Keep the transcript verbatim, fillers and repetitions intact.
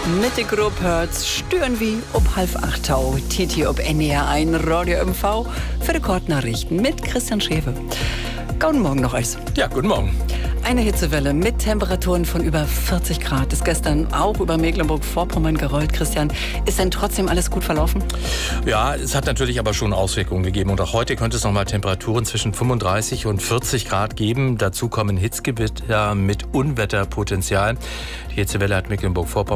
Mitte grob hört's, stören wie ob halb acht Tau, Titi ob N R ein, Radio M V, für die Kurznachrichten mit Christian Schewe. Guten Morgen noch alles. Ja, guten Morgen. Eine Hitzewelle mit Temperaturen von über vierzig Grad ist gestern auch über Mecklenburg-Vorpommern gerollt. Christian, ist denn trotzdem alles gut verlaufen? Ja, es hat natürlich aber schon Auswirkungen gegeben. Und auch heute könnte es noch mal Temperaturen zwischen fünfunddreißig und vierzig Grad geben. Dazu kommen Hitzgewitter mit Unwetterpotenzial. Die Hitzewelle hat Mecklenburg-Vorpommern